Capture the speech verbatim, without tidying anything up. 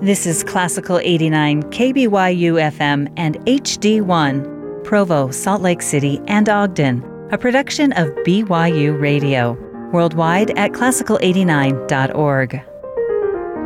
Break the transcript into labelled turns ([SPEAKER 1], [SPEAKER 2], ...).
[SPEAKER 1] This is Classical eighty-nine K B Y U F M and H D one, Provo, Salt Lake City, and Ogden, a production of B Y U Radio, worldwide at classical eighty-nine dot org.